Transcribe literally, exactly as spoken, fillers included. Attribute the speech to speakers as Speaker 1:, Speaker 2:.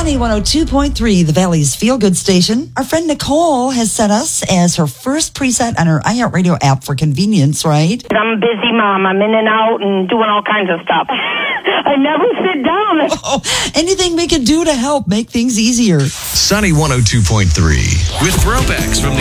Speaker 1: Sunny one oh two point three, the Valley's feel-good station. Our friend Nicole has set us as her first preset on her iHeartRadio app for convenience, right?
Speaker 2: I'm a busy mom. I'm in and out and doing all kinds of stuff. I never sit down.
Speaker 1: Oh, anything we can do to help make things easier.
Speaker 3: Sunny one oh two point three with throwbacks from the